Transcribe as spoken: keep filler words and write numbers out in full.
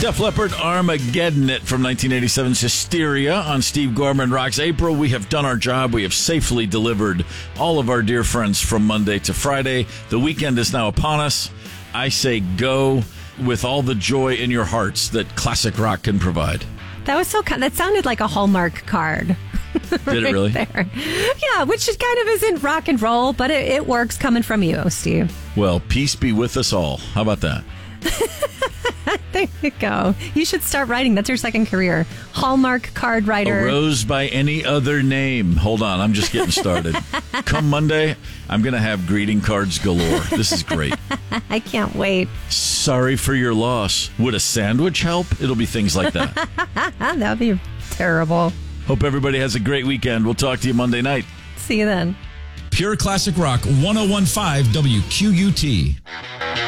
Def Leppard, Armageddon It from nineteen eighty-seven's Hysteria on Steve Gorman Rocks. April, we have done our job. We have safely delivered all of our dear friends from Monday to Friday. The weekend is now upon us. I say go with all the joy in your hearts that classic rock can provide. That was so kind. That sounded like a Hallmark card. Did right it really? There. Yeah, which is kind of isn't rock and roll, but it, it works coming from you, Steve. Well, peace be with us all. How about that? There you go. You should start writing. That's your second career. Hallmark card writer. A rose by any other name. Hold on, I'm just getting started. Come Monday, I'm going to have greeting cards galore. This is great. I can't wait. Sorry for your loss. Would a sandwich help? It'll be things like that. That would be terrible. Hope everybody has a great weekend. We'll talk to you Monday night. See you then. Pure Classic Rock, one oh one point five W Q U T.